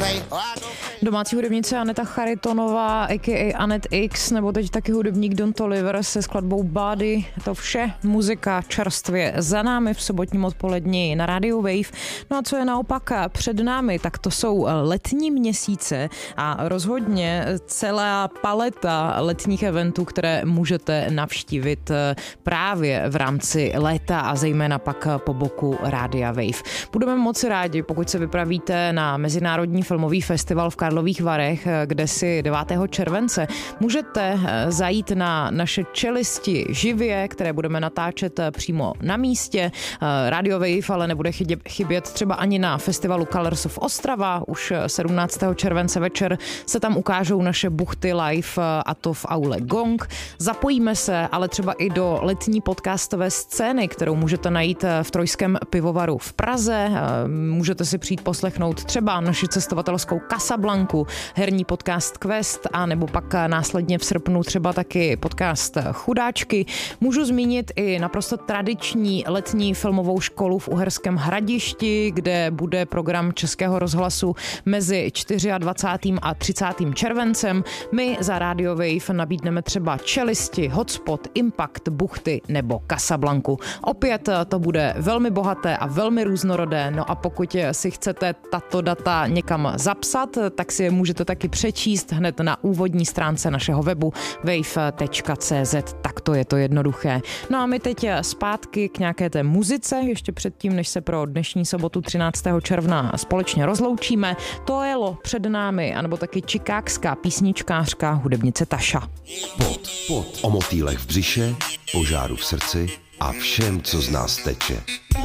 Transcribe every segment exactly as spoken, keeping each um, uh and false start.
Domácí hudebnice Aneta Charitonová, a k a. Anet X, nebo teď taky hudebník Don Toliver se skladbou Body. To vše muzika čerstvě za námi v sobotním odpoledni na rádiu Wave. No a co je naopak před námi, tak to jsou letní měsíce a rozhodně celá paleta letních eventů, které můžete navštívit právě v rámci léta a zejména pak po boku rádia Wave. Budeme moc rádi, pokud se vypravíte na Mezinárodní filmový festival v Karlových Varech, kde si devátého července můžete zajít na naše čelisti živě, které budeme natáčet přímo na místě. Radio Wave ale nebude chybět třeba ani na festivalu Colors of Ostrava. Už sedmnáctého července večer se tam ukážou naše buchty live, a to v aule Gong. Zapojíme se ale třeba i do letní podcastové scény, kterou můžete najít v Trojském pivovaru v Praze. Můžete si přijít poslechnout třeba naši cestovatelskou Casablanku, herní podcast Quest a nebo pak následně v srpnu třeba taky podcast Chudáčky. Můžu zmínit i naprosto tradiční letní filmovou školu v Uherském Hradišti, kde bude program Českého rozhlasu mezi dvacátým čtvrtým a třicátým červencem. My za Radio Wave nabídneme třeba čelisti, hotspot, Impact, buchty nebo Casablanku. Opět to bude velmi bohaté a velmi různorodé, no a pokud si chcete tato data někam zapsat, tak si je můžete taky přečíst hned na úvodní stránce našeho webu wave tečka cé zet, tak to je to jednoduché. No a my teď zpátky k nějaké té muzice, ještě předtím, než se pro dnešní sobotu třináctého června společně rozloučíme. To jelo před námi, anebo taky čikákská písničkářka hudebnice Taša. Pod, pod, o motýlech v břiše, požáru v srdci a všem, co z nás teče.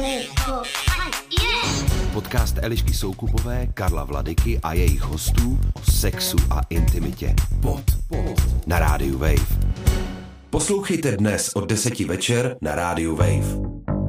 Podcast Elišky Soukupové, Karla Vladyky a jejich hostů o sexu a intimitě. Pod, pod, na rádiu Wave. Poslouchejte dnes od deseti večer na rádiu Wave.